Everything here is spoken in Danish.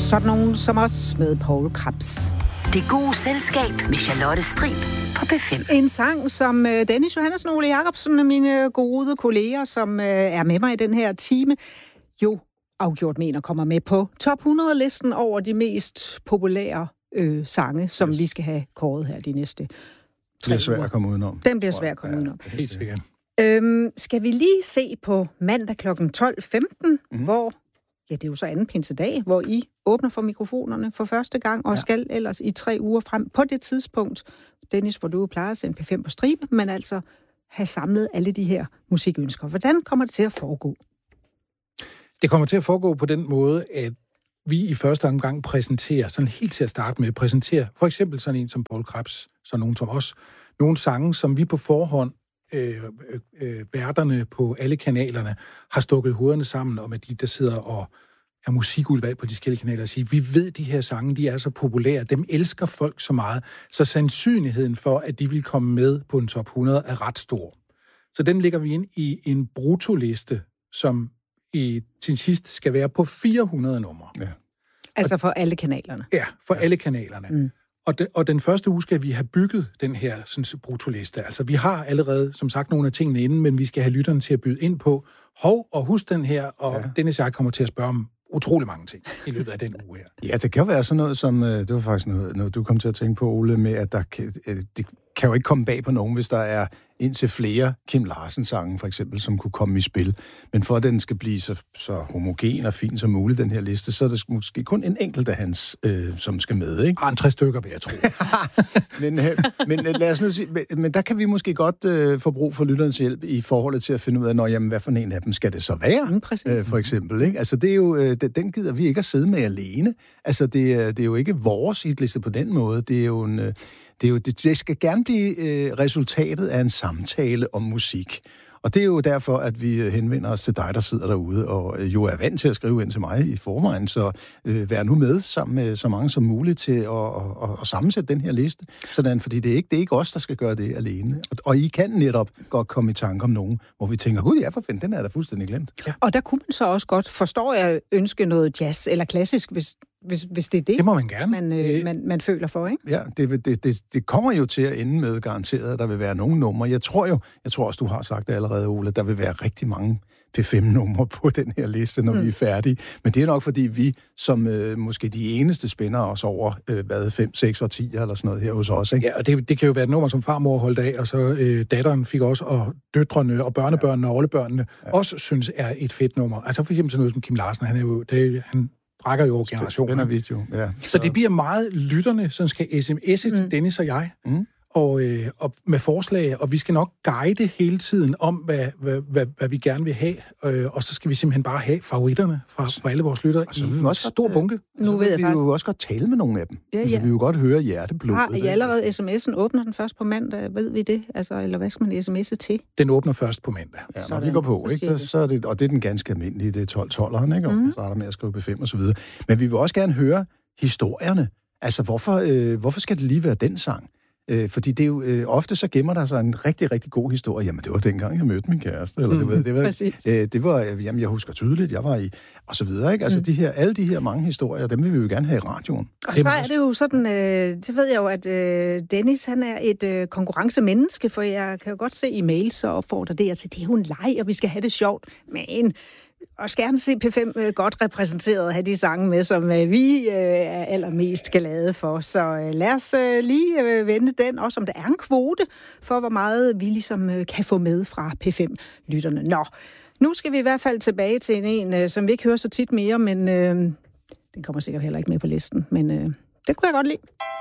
sådan nogen som os med Poul Krebs. Det gode selskab med Charlotte Strib på P5. En sang, som Dennis Johannessen og Ole Jacobsen og mine gode kolleger, som er med mig i den her time, jo afgjort mener kommer med på top 100-listen over de mest populære sange, som vi skal have kåret her de næste 3 uger. Det bliver svært at komme udenom. Den bliver svært at komme udenom. Helt sikkert. Skal vi lige se på mandag kl. 12.15, hvor, ja, det er jo så anden pinsedag, hvor I åbner for mikrofonerne for første gang, og skal ellers i 3 uger frem på det tidspunkt, Dennis, hvor du plejer at sende P5 på stribe, men altså have samlet alle de her musikønsker. Hvordan kommer det til at foregå? Det kommer til at foregå på den måde, at vi i første omgang præsenterer, sådan helt til at starte med, præsenterer for eksempel sådan en som Poul Krebs, sådan nogen som os, nogle sange, som vi på forhånd, værterne på alle kanalerne, har stukket hovederne sammen om, at de, der sidder og er musikudvalg på de forskellige kanaler, og siger, vi ved, de her sange, de er så populære, dem elsker folk så meget, så sandsynligheden for, at de vil komme med på en top 100, er ret stor. Så dem lægger vi ind i en bruttoliste, som til sidst skal være på 400 numre. Ja. Altså for alle kanalerne? Ja, for alle kanalerne. Og den første uge skal vi have bygget den her sådan, bruttoliste. Altså, vi har allerede, som sagt, nogle af tingene inde, men vi skal have lytterne til at byde ind på. Og husk den her, og Dennis og jeg kommer til at spørge om utrolig mange ting i løbet af den uge her. Ja, det kan være sådan noget som, det var faktisk noget du kom til at tænke på, Ole, med at det kan jo ikke komme bag på nogen, hvis der er indtil flere Kim Larsen-sange, for eksempel, som kunne komme i spil. Men for at den skal blive så homogen og fin som muligt, den her liste, så er det måske kun en enkelt af hans, som skal med, ikke? 3 stykker, vil jeg tro. men lad os nu sige, men der kan vi måske godt få brug for lytterens hjælp i forhold til at finde ud af, jamen, hvad for en af dem skal det så være, for eksempel, ikke? Altså, det er jo, den gider vi ikke at sidde med alene. Altså, det er jo ikke vores hitliste på den måde. Det er jo det skal gerne blive resultatet af en samtale om musik. Og det er jo derfor, at vi henvender os til dig, der sidder derude, og jo er vant til at skrive ind til mig i forvejen, så vær nu med sammen med så mange som muligt til at sammensætte den her liste. Sådan, fordi det er ikke os, der skal gøre det alene. Og I kan netop godt komme i tanke om nogen, hvor vi tænker, gud, ja, for fanden, den er da fuldstændig glemt. Ja. Og der kunne man så også godt, forstår jeg, ønske noget jazz eller klassisk, hvis det er det må man gerne. Man føler for, ikke? Ja, det kommer jo til at ende med garanteret, at der vil være nogle numre. Jeg tror også, du har sagt det allerede, Ole, der vil være rigtig mange P5-numre på den her liste, når vi er færdige. Men det er nok, fordi vi, som måske de eneste, spænder os over 5, 6 og 10 eller sådan noget her hos os, ikke? Ja, og det kan jo være et nummer, som farmor holdt af, og så datteren fik også, og døtrene og børnebørnene og oldebørnene også synes er et fedt nummer. Altså for eksempel sådan noget som Kim Larsen, han brækker jo generationer. Ja. Så det bliver meget lytterne, som skal sms'e til Dennis og jeg, og med forslag, og vi skal nok guide hele tiden om, hvad vi gerne vil have, og så skal vi simpelthen bare have favoritterne fra alle vores lyttere i en stor bunke. Nu ved jeg faktisk. Vi vil jo også godt tale med nogle af dem. Ja. Altså, vi vil jo godt høre hjerteblodet. Har I allerede sms'en? Åbner den først på mandag? Ved vi det? Altså, eller hvad skal man sms'e til? Den åbner først på mandag. Ja, når vi går på, ikke? Så er det, og det er den ganske almindelige, det er 12-12'eren, ikke? Og så starter med at skrive P5 og så videre. Men vi vil også gerne høre historierne. Altså, hvorfor skal det lige være den sang? Fordi det er jo ofte så gemmer der sig en rigtig, rigtig god historie. Jamen, det var dengang, jeg mødte min kæreste. Eller det var, jamen, jeg husker tydeligt, jeg var i, og så videre, ikke? Altså, alle de her mange historier, dem vil vi jo gerne have i radioen. Og så er det jo sådan, det ved jeg jo, at Dennis, han er et konkurrencemenneske, for jeg kan jo godt se i mails, så opfordrer det til, det er jo en leg, og vi skal have det sjovt. Men og skal gerne se P5 godt repræsenteret og have de sange med, som vi er allermest glade for. Så lad os lige vende den, også om der er en kvote for, hvor meget vi ligesom kan få med fra P5-lytterne. Nå, nu skal vi i hvert fald tilbage til en, som vi ikke hører så tit mere, men den kommer sikkert heller ikke med på listen, men det kunne jeg godt lide.